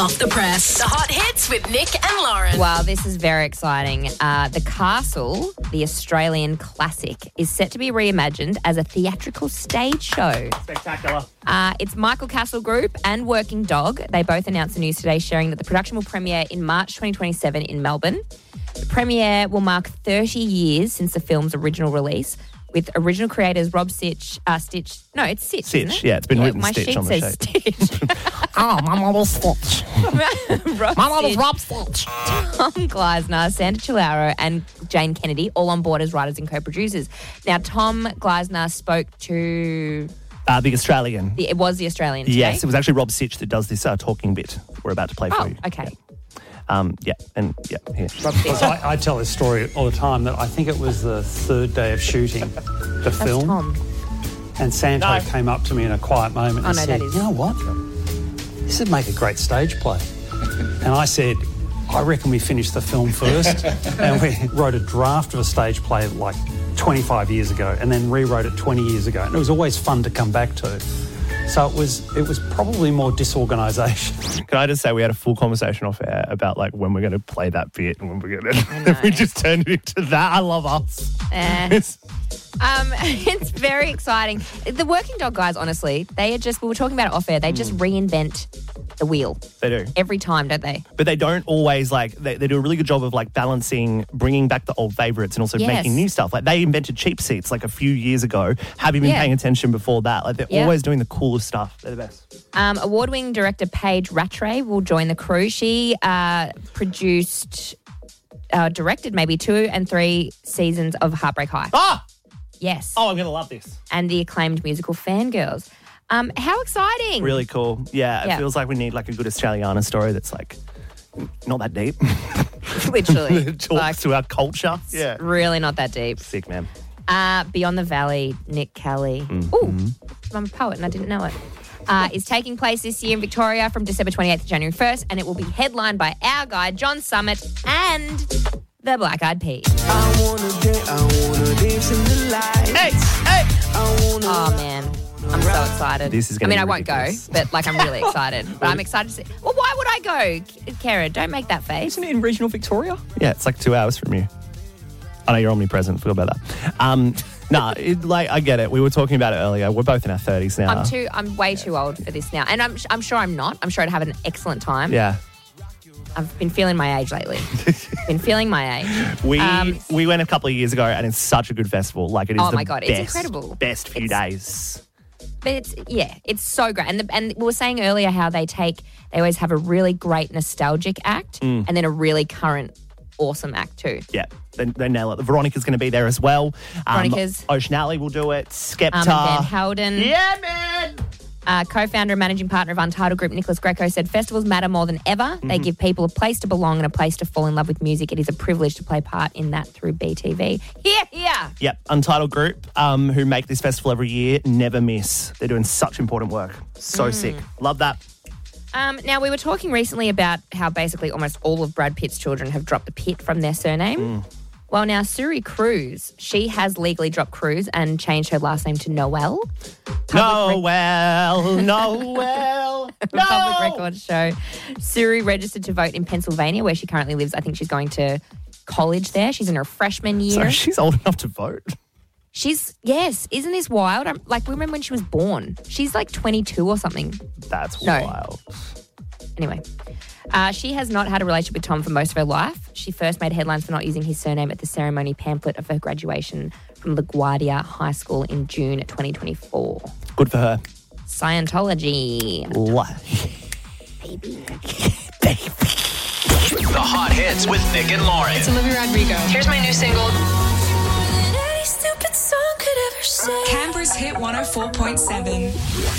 Off the press. The hot hits with Nick and Lauren. Well, this is very exciting. The Castle, the Australian classic, is set to be reimagined as a theatrical stage show. Spectacular. It's Michael Castle Group and Working Dog. They both announced the news today, sharing that the production will premiere in March 2027 in Melbourne. The premiere will mark 30 years since the film's original release, with original creators Rob Sitch, Stitch. No, it's Sitch. Stitch, isn't it? yeah, it's been written my Stitch sheet on the says sheet. Stitch. Oh, my name is Stitch. My name is Rob Stitch. Tom Gleisner, Sandra Chilauro and Jane Kennedy, all on board as writers and co-producers. Now, Tom Gleisner spoke to... The Australian. it was the Australian today? Yes, it was actually Rob Sitch that does this talking bit we're about to play for you. Okay. Here. Rob Sitch. I tell this story all the time that I think it was the third day of shooting the That's film. Tom. And Santo came up to me in a quiet moment and no, said, that is- you know what? This would make a great stage play. And I said, I reckon we finish the film first. And we wrote a draft of a stage play like 25 years ago and then rewrote it 20 years ago. And it was always fun to come back to. So it was probably more disorganisation. Can I just say we had a full conversation off air about like when we're going to play that bit and when we're going to... we just turned it into that. I love us. It's very exciting. The Working Dog guys, honestly, we were talking about it off air, they just reinvent the wheel. They do. Every time, don't they? But they don't always they do a really good job of like balancing, bringing back the old favourites and also Yes. making new stuff. Like they invented cheap seats like a few years ago. Have you been paying attention before that? Like they're always doing the coolest stuff. They're the best. Award-winning director Paige Rattray will join the crew. She directed maybe 2 and 3 seasons of Heartbreak High. Ah! Yes. Oh, I'm going to love this. And the acclaimed musical Fangirls. How exciting. Really cool. Yeah, it feels like we need like a good Australiana story that's like not that deep. Literally. It talks to our culture. Yeah. Really not that deep. Sick, man. Beyond the Valley, Nick Kelly. Ooh, I'm a poet and I didn't know it. Is taking place this year in Victoria from December 28th to January 1st, and it will be headlined by our guy, John Summit, and the Black Eyed Peas. I wanna dance in the light. Hey! Oh, man. I'm so excited. This is gonna be I won't go, ridiculous. but I'm really excited. But I'm excited to see. Well, why would I go? Kara, don't make that face. Isn't it in regional Victoria? Yeah, it's like 2 hours from you. I know you're omnipresent. Forgot about that. I get it. We were talking about it earlier. We're both in our 30s now. I'm way too old for this now. And I'm sure I'm not. I'm sure I'd have an excellent time. Yeah. I've been feeling my age lately. Been feeling my age. We went a couple of years ago and it's such a good festival. Like it is Oh the my God, best, it's incredible. Best few days. But it's so great. And we were saying earlier how they always have a really great nostalgic act and then a really current awesome act too. Yeah, they nail it. Veronica's going to be there as well. Veronica's. Ocean Alley will do it. Skepta. And Van Helden. Yeah, man. Co-founder and managing partner of Untitled Group, Nicholas Greco, said festivals matter more than ever. They give people a place to belong and a place to fall in love with music. It is a privilege to play part in that through BTV. Here. Yep, Untitled Group, who make this festival every year, never miss. They're doing such important work. So sick. Love that. Now, we were talking recently about how basically almost all of Brad Pitt's children have dropped the Pitt from their surname. Well, now, Suri Cruz, she has legally dropped Cruz and changed her last name to Noel. Noel. Public records show Suri registered to vote in Pennsylvania, where she currently lives. I think she's going to college there. She's in her freshman year. So she's old enough to vote. Yes. Isn't this wild? Remember when she was born? She's like 22 or something. That's No. wild. Anyway, she has not had a relationship with Tom for most of her life. She first made headlines for not using his surname at the ceremony pamphlet of her graduation from LaGuardia High School in June 2024. Good for her. Scientology. Baby. The hot hits with Nick and Lauren. It's Olivia Rodrigo. Here's my new single. Canberra's Hit 104.7.